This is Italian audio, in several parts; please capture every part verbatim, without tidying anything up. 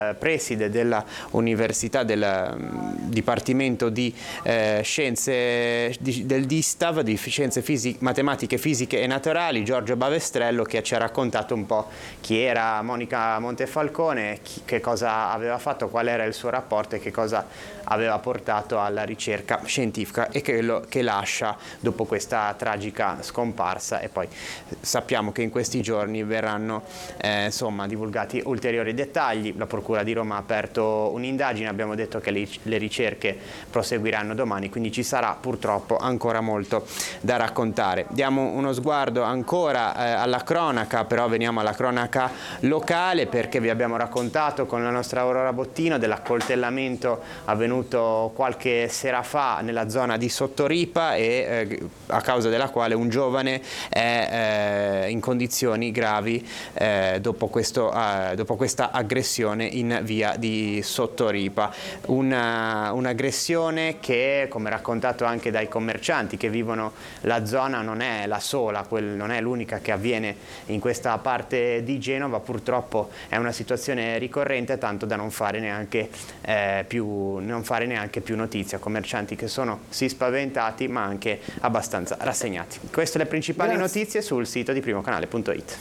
preside dell'Università del Dipartimento di eh, Scienze di, del Distav, di Scienze Fisiche, Matematiche, Fisiche e Naturali, Giorgio Bavestrello, che ci ha raccontato un po' chi era Monica Montefalcone, chi, che cosa aveva fatto, qual era il suo rapporto e che cosa aveva portato alla ricerca scientifica e che, lo, che lascia dopo questa tragica scomparsa. E poi sappiamo che in questi giorni verranno eh, insomma divulgati ulteriori dettagli. La Procura di Roma ha aperto un'indagine, abbiamo detto che le, le ricerche proseguiranno domani, quindi ci sarà purtroppo ancora molto da raccontare. Diamo uno sguardo ancora eh, alla cronaca, però veniamo alla cronaca locale, perché vi abbiamo raccontato con la nostra Aurora Bottino dell'accoltellamento avvenuto qualche sera fa nella zona di Sottoripa e eh, a causa della quale un giovane è eh, in condizioni gravi eh, dopo, questo, eh, dopo questa aggressione in via di Sottoripa. Una, un'aggressione che, come raccontato anche dai commercianti che vivono la zona, non è la sola, quel, non è l'unica che avviene in questa parte di Genova. Purtroppo è una situazione ricorrente, tanto da non fare neanche, eh, più, non fare neanche più notizia. Commercianti che sono sì spaventati ma anche abbastanza rassegnati. Queste le principali Grazie. notizie sul sito di primocanale punto it.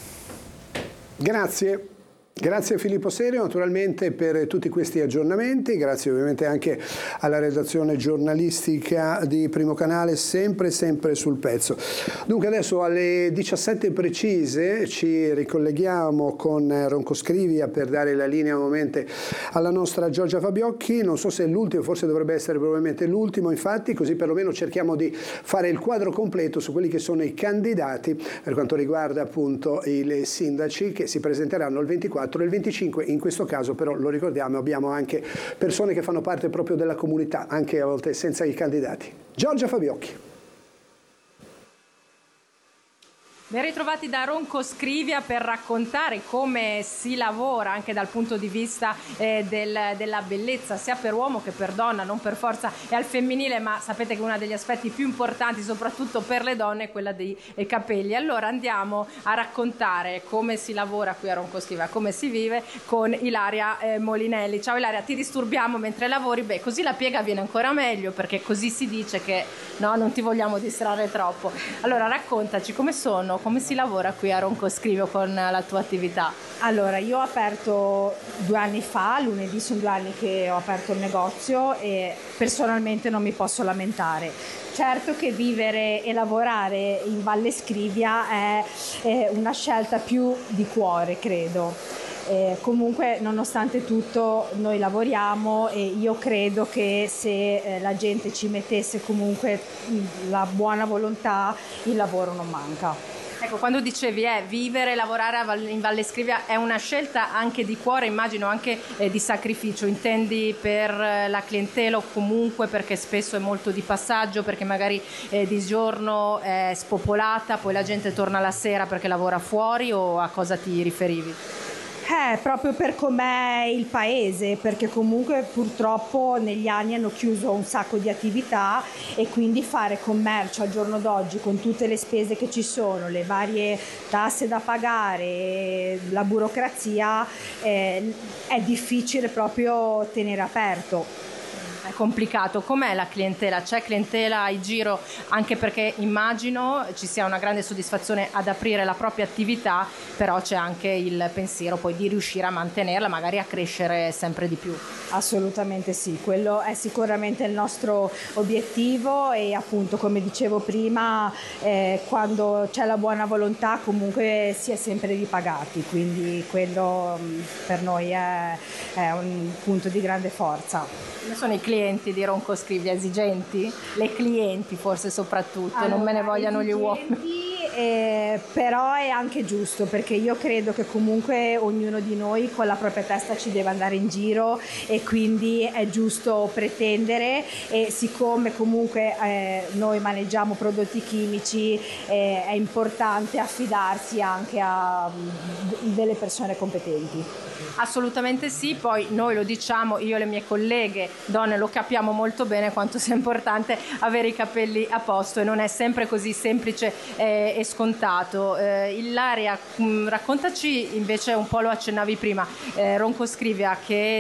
Grazie. Grazie a Filippo Serio naturalmente per tutti questi aggiornamenti, grazie ovviamente anche alla redazione giornalistica di Primo Canale, sempre sempre sul pezzo. Dunque adesso alle diciassette precise ci ricolleghiamo con Ronco Scrivia per dare la linea nuovamente alla nostra Giorgia Fabiocchi. Non so se è l'ultimo, forse dovrebbe essere probabilmente l'ultimo, infatti, così perlomeno cerchiamo di fare il quadro completo su quelli che sono i candidati per quanto riguarda appunto i sindaci che si presenteranno il ventiquattro e il venticinque. In questo caso però, lo ricordiamo, abbiamo anche persone che fanno parte proprio della comunità, anche a volte senza i candidati. Giorgia Fabiocchi. Ben ritrovati da Ronco Scrivia per raccontare come si lavora anche dal punto di vista eh, del, della bellezza, sia per uomo che per donna, non per forza è al femminile, ma sapete che uno degli aspetti più importanti soprattutto per le donne è quella dei, dei capelli. Allora andiamo a raccontare come si lavora qui a Ronco Scrivia, come si vive con Ilaria eh, Molinelli. Ciao Ilaria, ti disturbiamo mentre lavori? Beh, così la piega viene ancora meglio, perché così si dice che no, non ti vogliamo distrarre troppo. Allora raccontaci come sono, come si lavora qui a Ronco Scrivia con la tua attività? Allora, io ho aperto due anni fa, lunedì sono due anni che ho aperto il negozio e personalmente non mi posso lamentare. Certo che vivere e lavorare in Valle Scrivia è, è una scelta più di cuore, credo. Eh, comunque nonostante tutto noi lavoriamo e io credo che se eh, la gente ci mettesse comunque la buona volontà, il lavoro non manca. Ecco, quando dicevi eh, vivere e lavorare in Valle Scrivia è una scelta anche di cuore, immagino anche eh, di sacrificio, intendi per la clientela o comunque perché spesso è molto di passaggio, perché magari eh, di giorno è spopolata, poi la gente torna la sera perché lavora fuori, o a cosa ti riferivi? Eh, proprio per com'è il paese, perché comunque purtroppo negli anni hanno chiuso un sacco di attività e quindi fare commercio al giorno d'oggi con tutte le spese che ci sono, le varie tasse da pagare, la burocrazia, eh, è difficile proprio tenere aperto. È complicato. Com'è la clientela? C'è clientela in giro? Anche perché immagino ci sia una grande soddisfazione ad aprire la propria attività, però c'è anche il pensiero poi di riuscire a mantenerla, magari a crescere sempre di più. Assolutamente sì, quello è sicuramente il nostro obiettivo e appunto, come dicevo prima, eh, quando c'è la buona volontà comunque si è sempre ripagati, quindi quello mh, per noi è, è un punto di grande forza. Come sono i clienti di Ronco Scrivia? Esigenti? Le clienti forse soprattutto, allora, non me ne vogliano gli uomini. Eh, però è anche giusto, perché io credo che comunque ognuno di noi con la propria testa ci deve andare in giro e quindi è giusto pretendere, e siccome comunque eh, noi maneggiamo prodotti chimici eh, è importante affidarsi anche a delle persone competenti. Assolutamente sì, poi noi lo diciamo, io e le mie colleghe donne lo capiamo molto bene quanto sia importante avere i capelli a posto, e non è sempre così semplice eh, e scontato. Eh, Ilaria, mh, raccontaci invece un po', lo accennavi prima, eh, Ronco Scrivia, che